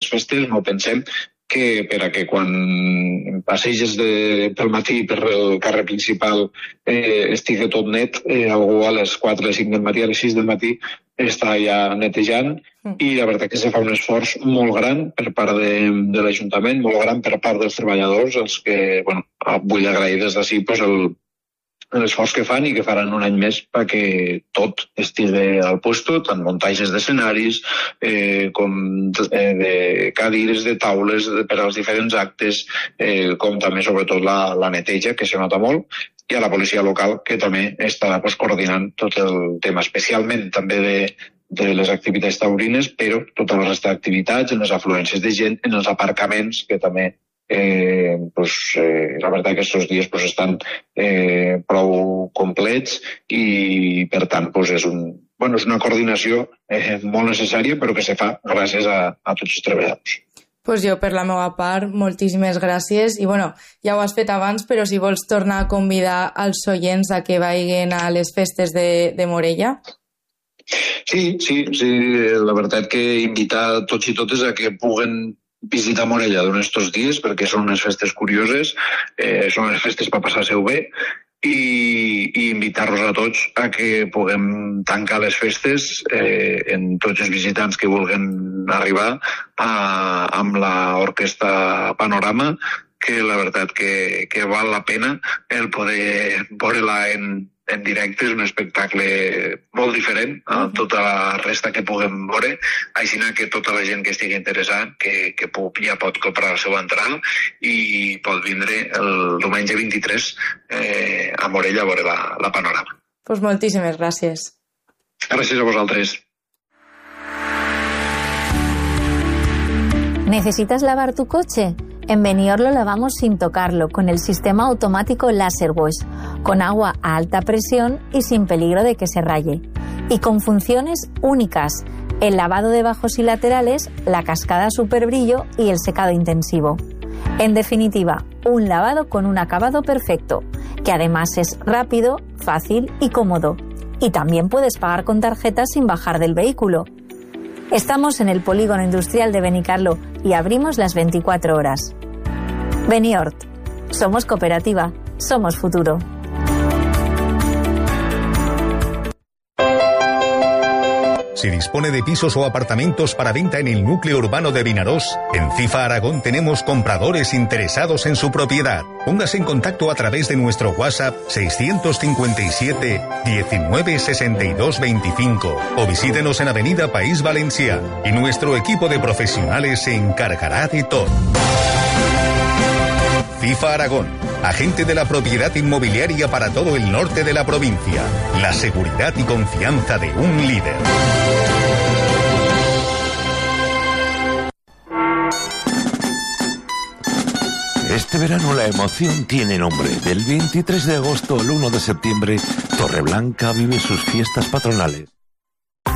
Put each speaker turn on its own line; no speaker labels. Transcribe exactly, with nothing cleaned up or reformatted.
aquestes festes no pensem que per a que quan passeges de, pel matí per el carrer principal eh, estigui tot net, eh, algú a les quatre, a les cinc del matí, a les sis del matí està ja netejant mm. i la veritat que se fa un esforç molt gran per part de, de l'Ajuntament, molt gran per part dels treballadors, els que, bueno, vull agrair des d'ací pues, el l'esforç que fan i que faran un any més perquè tot estigui al puesto, tant muntatges d'escenaris eh, com de, de cadires, de taules de, per als diferents actes, eh, com també sobretot la, la neteja, que se nota molt, i a la policia local, que també està pues, coordinant tot el tema, especialment també de, de les activitats taurines, però totes les restes d'activitats, en les afluències de gent, en els aparcaments, que també Eh, pues, eh, la veritat que aquests dies pues, estan eh, prou complets i per tant pues, és, un, bueno, és una coordinació eh, molt necessària però que se fa gràcies a, a tots els treballadors.
Pues jo per la meva part moltíssimes gràcies i bueno, ja ho has fet abans però si vols tornar a convidar als oients a que vagin a les festes de, de Morella.
Sí, sí, sí, la veritat que invitar tots i totes a que puguen visitar Morella durant aquests dies perquè són unes festes curioses, eh, són unes festes per passar-se-ho bé i, i invitar-los a tots a que puguem tancar les festes eh, en tots els visitants que vulguin arribar a, amb l'orquestra Panorama, que la veritat que, que val la pena el poder veure-la en en directe, és un espectacle molt diferent a tota la resta que puguem veure, així que tota la gent que estigui interessada que, que ja pot comprar la seva entrada i pot vindre el diumenge vint-i-tres eh, a Morella a veure la, la Panorama.
Pues moltíssimes gràcies.
Gràcies a vosaltres.
¿Necesitas lavar tu coche? En Benior lo lavamos sin tocarlo, con el sistema automático Laser Wash, con agua a alta presión y sin peligro de que se raye. Y con funciones únicas, el lavado de bajos y laterales, la cascada super brillo y el secado intensivo. En definitiva, un lavado con un acabado perfecto, que además es rápido, fácil y cómodo. Y también puedes pagar con tarjeta sin bajar del vehículo. Estamos en el Polígono Industrial de Benicarló y abrimos las veinticuatro horas. Beniort. Somos cooperativa. Somos futuro.
Si dispone de pisos o apartamentos para venta en el núcleo urbano de Vinarós, en FIFA Aragón tenemos compradores interesados en su propiedad. Póngase en contacto a través de nuestro WhatsApp seiscientos cincuenta y siete, diecinueve, sesenta y dos, veinticinco o visítenos en Avenida País Valencià y nuestro equipo de profesionales se encargará de todo. FIFA Aragón, agente de la propiedad inmobiliaria para todo el norte de la provincia. La seguridad y confianza de un líder.
Este verano la emoción tiene nombre. Del veintitrés de agosto al uno de septiembre, Torreblanca vive sus fiestas patronales.